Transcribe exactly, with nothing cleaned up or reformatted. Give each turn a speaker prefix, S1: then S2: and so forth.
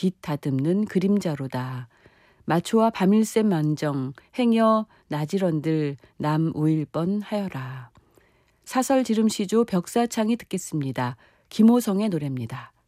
S1: 깃 다듬는 그림자로다. 마초와 밤일새 만정 행여 나지런들 남 우일 뻔하여라. 사설 지름시조 벽사창이 듣겠습니다. 김호성의 노래입니다.